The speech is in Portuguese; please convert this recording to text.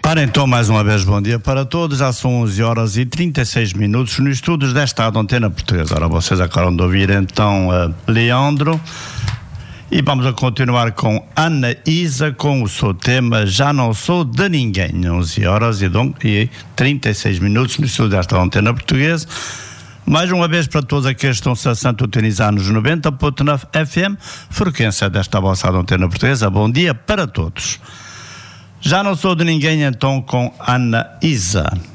Ora então, mais uma vez, bom dia para todos. Já são 11 horas e 36 minutos nos estudos desta Antena Portuguesa. Ora, vocês acabaram de ouvir então Leandro. E vamos a continuar com Ana Isa com o seu tema Já Não Sou de Ninguém. 11 horas e 36 minutos nos estudos desta Antena Portuguesa. Mais uma vez para todos aqueles que estão-se a sintonizar nos 90.9 FM, frequência desta vossa Antena Portuguesa. Bom dia para todos. Já não sou de ninguém, então, com Ana Isa.